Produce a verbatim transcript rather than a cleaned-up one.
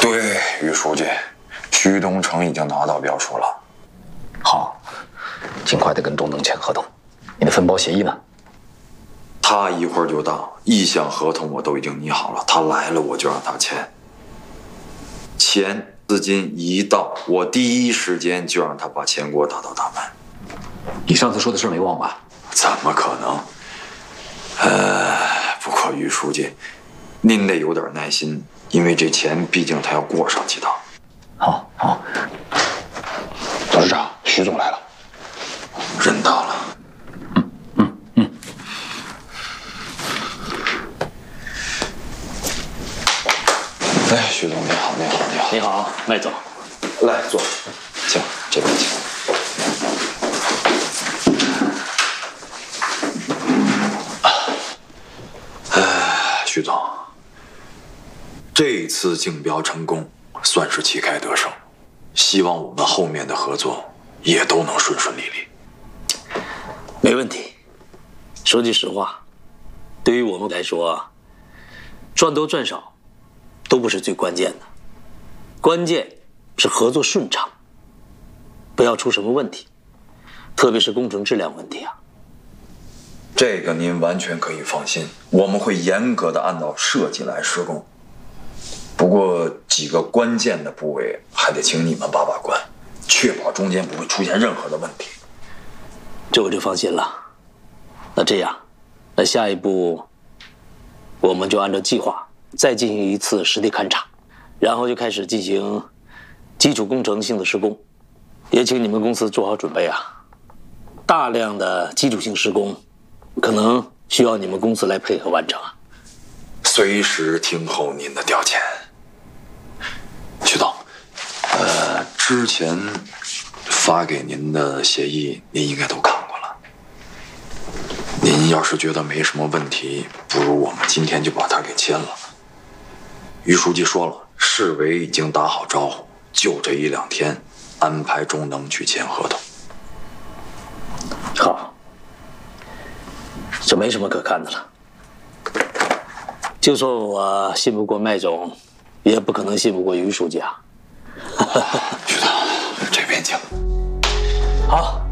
对，于书记，徐东城已经拿到标书了。 好，尽快的跟东能签合同。你的分包协议呢？ 他一会儿就到，意向合同我都已经拟好了，他来了我就让他签。钱资金一到，我第一时间就让他把钱给我打到大门。 你上次说的事没忘吧？ 怎么可能？呃，不过于书记，您得有点耐心，因为这钱毕竟他要过上几趟。 好，好。董事长，徐总来了。 人到了。 嗯嗯嗯。 哎，徐总，你好，你好，你好。 你好，麦总。 来坐，请这边请。哎，徐总，这次竞标成功，算是旗开得胜。希望我们后面的合作也都能顺顺利利。 没问题。说句实话，对于我们来说，赚多赚少都不是最关键的，关键是合作顺畅，不要出什么问题，特别是工程质量问题啊。 这个您完全可以放心，我们会严格的按照设计来施工。不过几个关键的部位还得请你们把把关，确保中间不会出现任何的问题。 这我就放心了。那这样，那下一步我们就按照计划再进行一次实地勘察，然后就开始进行基础工程性的施工。也请你们公司做好准备啊，大量的基础性施工可能需要你们公司来配合完成啊。 随时听候您的调遣。徐总，呃，之前发给您的协议您应该都看过了。您要是觉得没什么问题，不如我们今天就把它给签了。于书记说了，市委已经打好招呼，就这一两天安排中能去签合同。 好，这没什么可看的了。就说我信不过麦总，也不可能信不过于书记啊。 徐总，这边请。 好。